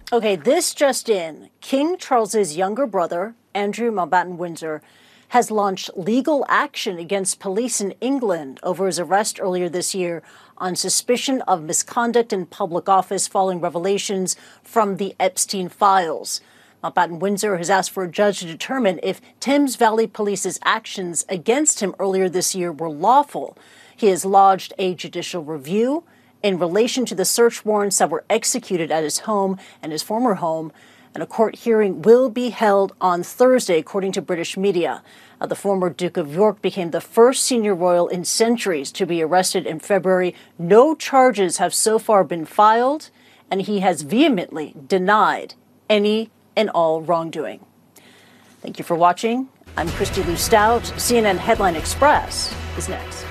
Okay, this just in. King Charles's younger brother, Andrew Mountbatten-Windsor, has launched legal action against police in England over his arrest earlier this year on suspicion of misconduct in public office following revelations from the Epstein files. Mountbatten-Windsor has asked for a judge to determine if Thames Valley Police's actions against him earlier this year were lawful. He has lodged a judicial review in relation to the search warrants that were executed at his home and his former home, and a court hearing will be held on Thursday, according to British media. The former Duke of York became the first senior royal in centuries to be arrested in February. No charges have so far been filed, and he has vehemently denied any and all wrongdoing. Thank you for watching. I'm Christy Lou Stout. CNN Headline Express is next.